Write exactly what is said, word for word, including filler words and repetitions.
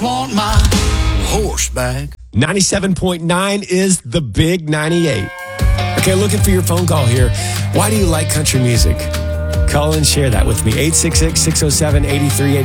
just want my horse back. ninety-seven point nine is the Big ninety-eight. Okay, looking for your phone call here. Why do you like country music? Call and share that with me. eight six six, six oh seven, eight three eight